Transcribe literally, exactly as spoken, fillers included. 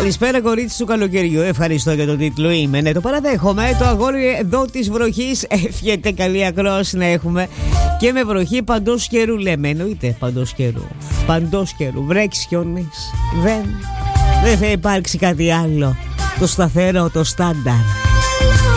Καλησπέρα, κορίτσι του καλοκαιριού. Ευχαριστώ για τον τίτλο. Είμαι. Ναι, το παραδέχομαι. Το αγόρι εδώ της βροχής εύχεται καλή ακρόαση να έχουμε. Και με βροχή παντός καιρού λέμε. Εννοείται παντός καιρού. Παντός καιρού. Βρέξει χιόνις. Δεν, δεν θα υπάρξει κάτι άλλο. Το σταθερό, το στάνταρ.